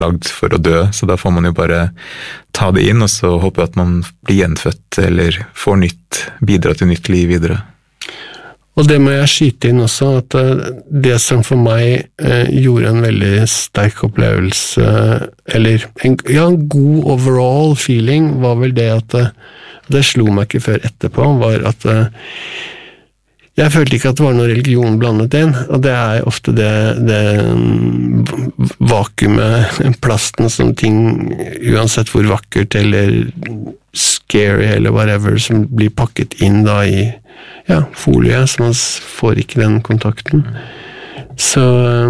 lagd for å dø, så da får man jo bare ta det inn, og så håper jeg at man blir gjenfødt, eller får nytt, bidra til nytt liv videre. Og det må jeg skyte inn også, at det som for meg gjorde en veldig sterk opplevelse, eller en god overall feeling, var vel det at det slo meg ikke før etterpå, var at jeg følte ikke at det var noe religion blandet inn, og det ofte det vakuumet, plasten som ting, uansett hvor vakkert eller scary eller whatever, som blir pakket inn da i folie, så man får ikke den kontakten. Så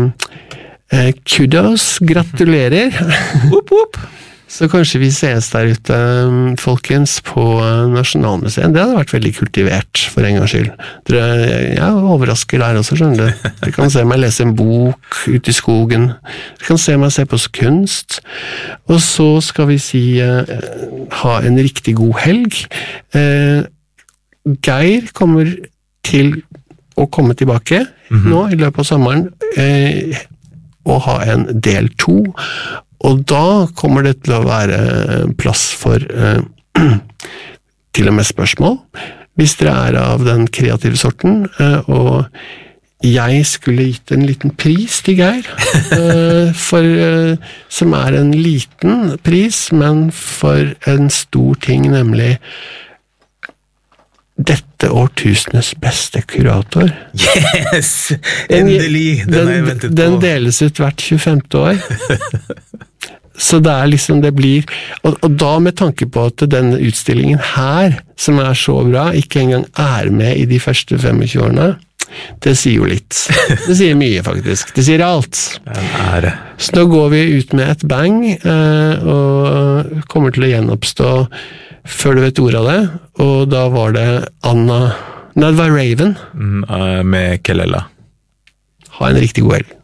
kudos, gratulerer. Woop, woop. Så kanskje vi ses der ute, folkens, på Nasjonalmuseet. Det hadde vært veldig kultivert, for en gangs skyld. Jeg overrasker der også, skjønner du. Dere kan se meg lese en bok ute i skogen. Dere kan se meg se på kunst. Og så skal vi ha en riktig god helg. Geir kommer til å komme tilbake nå i løpet av sommeren og ha en del 2, og da kommer det til å være plass for til og med spørsmål, hvis dere av den kreative sorten, og jeg skulle gitt en liten pris til Geir, som en liten pris, men for en stor ting, nemlig dette årtusenes beste kurator. Yes! Endelig! Den har jeg ventet på. Den deles ut hvert 25. år. Så det liksom, det blir, og da med tanke på at denne utstillingen her, som så bra, ikke engang med i de første 25 årene, det sier jo litt. Det sier mye, faktisk. Det sier alt. Det. Så nå går vi ut med et bang, og kommer til å gjenoppstå før du vet ordet av det, og da var det Anna, nei, det var Raven. Med Kelela. Ha en riktig god helg.